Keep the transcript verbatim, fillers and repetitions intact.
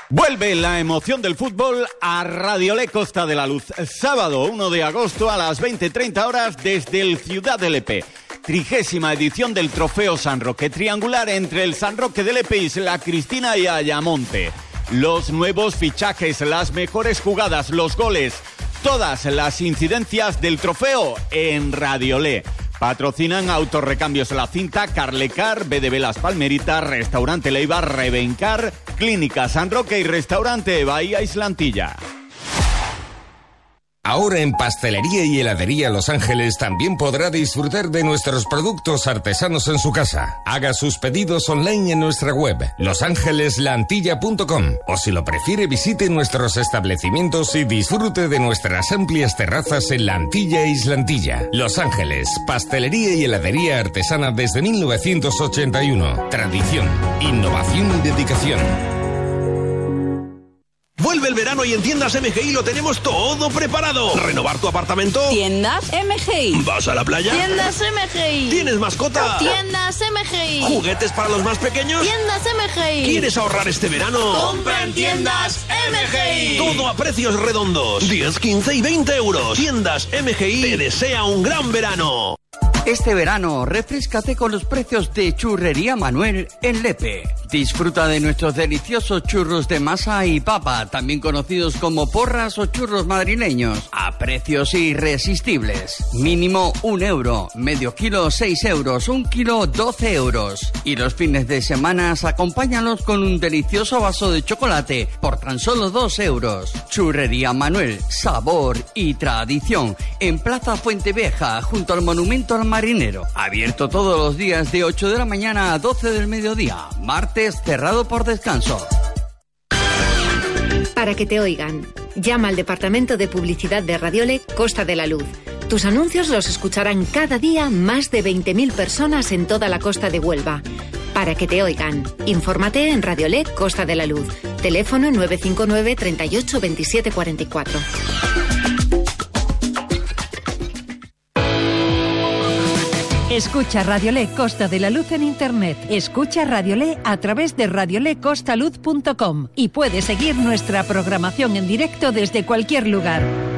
Vuelve la emoción del fútbol a Radiolé Costa de la Luz. Sábado uno de agosto a las veinte treinta horas desde el Ciudad de Lepe. Trigésima edición del Trofeo San Roque, triangular entre el San Roque de Lepe, Isla Cristina y Ayamonte. Los nuevos fichajes, las mejores jugadas, los goles, todas las incidencias del trofeo en Radiolé. Patrocinan Autorrecambios La Cinta, Carlecar, B D B Las Palmeritas, Restaurante Leiva, Revencar, Clínica San Roque y Restaurante Bahía Islantilla. Ahora en Pastelería y Heladería Los Ángeles también podrá disfrutar de nuestros productos artesanos en su casa. Haga sus pedidos online en nuestra web los ángeles la antilla punto com o si lo prefiere visite nuestros establecimientos y disfrute de nuestras amplias terrazas en La Antilla e Islantilla. Los Ángeles, Pastelería y Heladería artesana desde mil novecientos ochenta y uno. Tradición, innovación y dedicación. Vuelve el verano y en Tiendas M G I lo tenemos todo preparado. ¿Renovar tu apartamento? Tiendas M G I. ¿Vas a la playa? Tiendas M G I. ¿Tienes mascota? Tiendas M G I. ¿Juguetes para los más pequeños? Tiendas M G I. ¿Quieres ahorrar este verano? ¡Compra en Tiendas M G I! Todo a precios redondos. diez, quince y veinte euros. Tiendas M G I te desea un gran verano. Este verano, refrescate con los precios de Churrería Manuel en Lepe. Disfruta de nuestros deliciosos churros de masa y papa, también conocidos como porras o churros madrileños, a precios irresistibles. Mínimo un euro, medio kilo seis euros, un kilo doce euros. Y los fines de semana acompáñalos con un delicioso vaso de chocolate por tan solo dos euros. Churrería Manuel, sabor y tradición, en Plaza Fuentevieja, junto al Monumento al Marinero. Abierto todos los días de ocho de la mañana a doce del mediodía. Martes cerrado por descanso. Para que te oigan, llama al Departamento de Publicidad de Radiolé Costa de la Luz. Tus anuncios los escucharán cada día más de veinte mil personas en toda la costa de Huelva. Para que te oigan, infórmate en Radiolé Costa de la Luz. Teléfono nueve cinco nueve, treinta y ocho, veintisiete cuarenta y cuatro. Escucha Radiolé Costa de la Luz en Internet. Escucha Radiolé a través de radiolé costa luz punto com y puedes seguir nuestra programación en directo desde cualquier lugar.